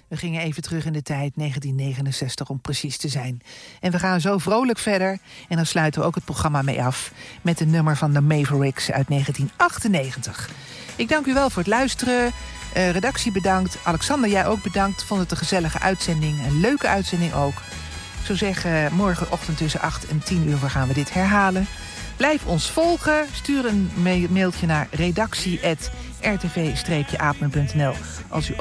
We gingen even terug in de tijd, 1969 om precies te zijn. En we gaan zo vrolijk verder. En dan sluiten we ook het programma mee af met een nummer van de Mavericks uit 1998. Ik dank u wel voor het luisteren. Redactie bedankt. Alexander, jij ook bedankt. Vond het een gezellige uitzending. Een leuke uitzending ook. Ik zou zeggen, morgenochtend tussen 8 en 10 uur gaan we dit herhalen. Blijf ons volgen. Stuur een mailtje naar redactie@rtv-apen.nl als u